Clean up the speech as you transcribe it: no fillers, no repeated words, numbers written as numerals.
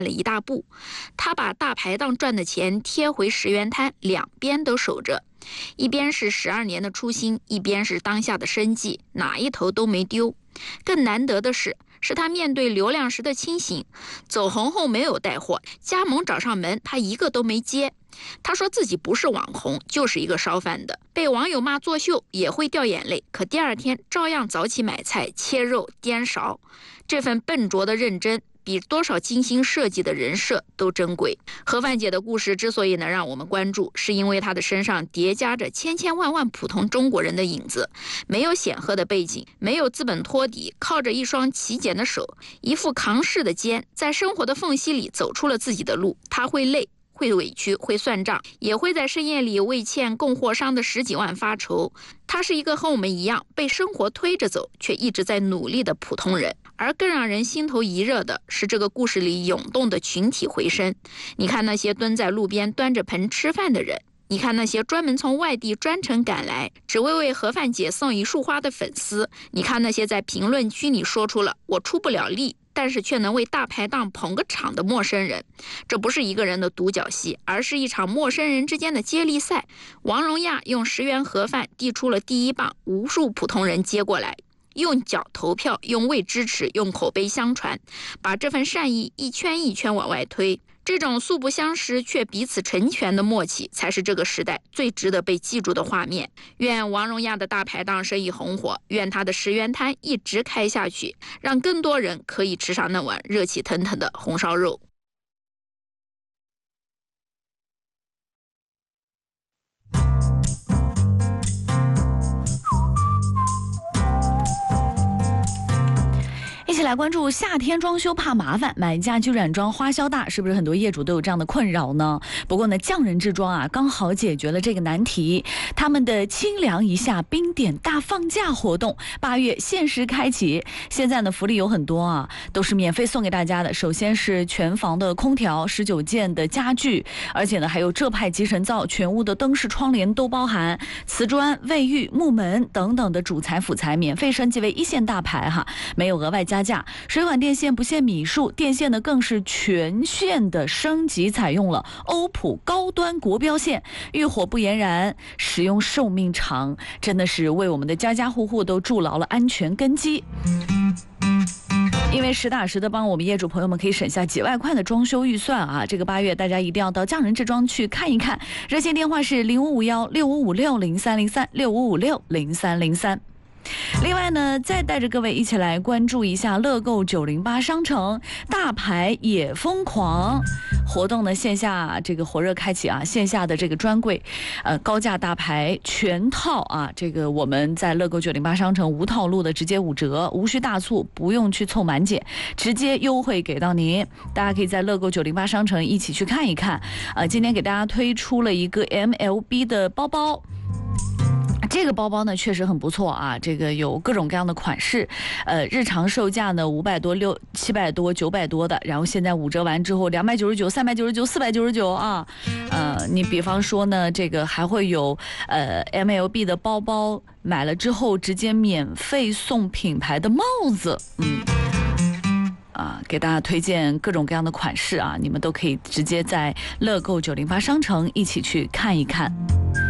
了一大步。他把大排档赚的钱贴回10元摊，两边都守着，一边是12年的初心，一边是当下的生计，哪一头都没丢。更难得的是他面对流量时的清醒，走红后没有带货，加盟找上门他一个都没接。他说自己不是网红，就是一个烧饭的，被网友骂作秀也会掉眼泪，可第二天照样早起买菜、切肉、颠勺。这份笨拙的认真比多少精心设计的人设都珍贵。盒饭姐的故事之所以能让我们关注，是因为她的身上叠加着千千万万普通中国人的影子，没有显赫的背景，没有资本托底，靠着一双齐简的手，一副扛事的肩，在生活的缝隙里走出了自己的路。她会累，会委屈，会算账，也会在深夜里为欠供货商的10几万发愁。他是一个和我们一样被生活推着走，却一直在努力的普通人。而更让人心头一热的是这个故事里涌动的群体回声。你看那些蹲在路边端着盆吃饭的人，你看那些专门从外地专程赶来只为盒饭姐送一束花的粉丝，你看那些在评论区里说出了我出不了力但是却能为大排档捧个场的陌生人。这不是一个人的独角戏，而是一场陌生人之间的接力赛。王荣亚用10元盒饭递出了第一棒，无数普通人接过来，用脚投票，用胃支持，用口碑相传，把这份善意一圈一圈往外推。这种素不相识却彼此成全的默契，才是这个时代最值得被记住的画面。愿王荣亚的大排档生意红火，愿他的10元摊一直开下去，让更多人可以吃上那碗热气腾腾的红烧肉。 一起来关注夏天装修怕麻烦，买家居软装花销大，是不是很多业主都有这样的困扰呢？不过呢，匠人制装啊，刚好解决了这个难题。他们的清凉一下冰点大放价活动8月限时开启，现在呢福利有很多啊，都是免费送给大家的。首先是全房的空调，19件的家具，而且呢还有浙派集成灶，全屋的灯饰窗帘都包含，瓷砖、卫浴、木门等等的主材辅材免费升级为1线大牌哈，没有额外加价。水管电线不限米数，电线呢更是全线的升级，采用了欧普高端国标线，遇火不延燃，使用寿命长，真的是为我们的家家户户都筑牢了安全根基。因为实打实的帮我们业主朋友们可以省下几万块的装修预算啊！这个8月大家一定要到匠人制装去看一看，热线电话是05516556030365560303。另外呢，再带着各位一起来关注一下乐购908商城大牌也疯狂活动呢，线下这个火热开启啊，线下的这个专柜，高价大牌全套啊，这个我们在乐购908商城无套路的直接5折，无需大促，不用去凑满减，直接优惠给到您。大家可以在乐购908商城一起去看一看。今天给大家推出了一个 MLB 的包包。这个包包呢确实很不错啊，这个有各种各样的款式，日常售价呢500多、700多、900多的，然后现在5折完之后299、399、499啊，你比方说呢，这个还会有MLB 的包包，买了之后直接免费送品牌的帽子，给大家推荐各种各样的款式啊，你们都可以直接在乐购908商城一起去看一看。